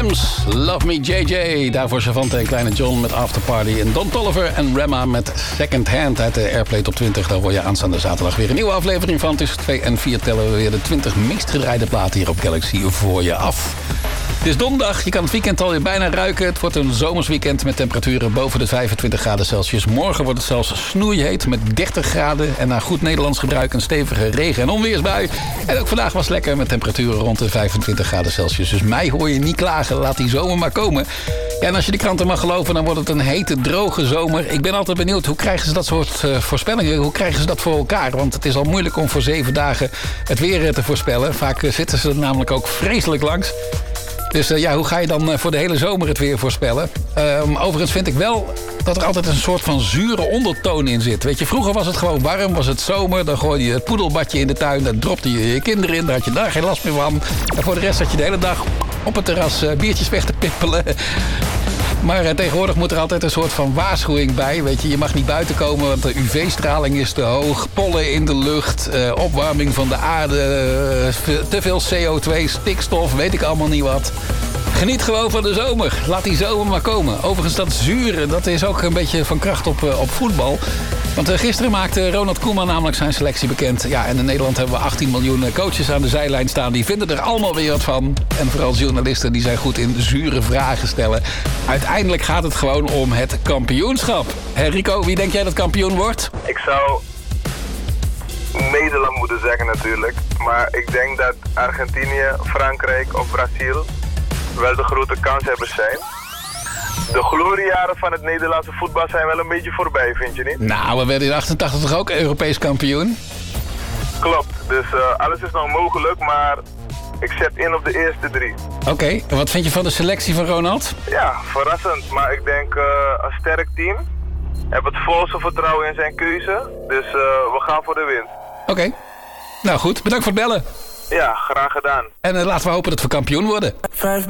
Williams, Love Me JJ. Daarvoor Savante en Kleine John met Afterparty. En Don Toliver en Rema met Second Hand uit de Airplay Top 20. Daar word je aanstaande zaterdag weer een nieuwe aflevering van. Tussen 2 en 4 tellen we weer de 20 meest gedraaide platen hier op Galaxy voor je af. Het is donderdag, je kan het weekend alweer bijna ruiken. Het wordt een zomersweekend met temperaturen boven de 25 graden Celsius. Morgen wordt het zelfs snoeiheet met 30 graden. En na goed Nederlands gebruik een stevige regen- en onweersbui. En ook vandaag was het lekker met temperaturen rond de 25 graden Celsius. Dus mij hoor je niet klagen, laat die zomer maar komen. Ja, en als je de kranten mag geloven, dan wordt het een hete, droge zomer. Ik ben altijd benieuwd, hoe krijgen ze dat soort voorspellingen? Hoe krijgen ze dat voor elkaar? Want het is al moeilijk om voor 7 dagen het weer te voorspellen. Vaak zitten ze er namelijk ook vreselijk langs. Dus hoe ga je dan voor de hele zomer het weer voorspellen? Overigens vind ik wel dat er altijd een soort van zure ondertoon in zit. Weet je, vroeger was het gewoon warm, was het zomer. Dan gooide je het poedelbadje in de tuin, daar dropte je je kinderen in. Daar had je daar geen last meer van. En voor de rest had je de hele dag op het terras biertjes weg te pippelen. Maar tegenwoordig moet er altijd een soort van waarschuwing bij. Weet je mag niet buiten komen, want de UV-straling is te hoog. Pollen in de lucht, opwarming van de aarde, te veel CO2, stikstof, weet ik allemaal niet wat. Geniet gewoon van de zomer. Laat die zomer maar komen. Overigens, dat zure, dat is ook een beetje van kracht op voetbal. Want gisteren maakte Ronald Koeman namelijk zijn selectie bekend. Ja, en in Nederland hebben we 18 miljoen coaches aan de zijlijn staan. Die vinden er allemaal weer wat van. En vooral journalisten, die zijn goed in zure vragen stellen. Uiteindelijk gaat het gewoon om het kampioenschap. Rico, wie denk jij dat kampioen wordt? Ik zou Nederland moeten zeggen natuurlijk. Maar ik denk dat Argentinië, Frankrijk of Brazil wel de grote kanshebbers zijn. De gloriejaren van het Nederlandse voetbal zijn wel een beetje voorbij, vind je niet? Nou, we werden in 88 toch ook Europees kampioen? Klopt, dus alles is nog mogelijk, maar ik zet in op de eerste 3. Oké, en wat vind je van de selectie van Ronald? Ja, verrassend, maar ik denk een sterk team. Heb het volste vertrouwen in zijn keuze, dus we gaan voor de winst. Oké, nou goed, bedankt voor het bellen. Ja, graag gedaan. En laten we hopen dat we kampioen worden.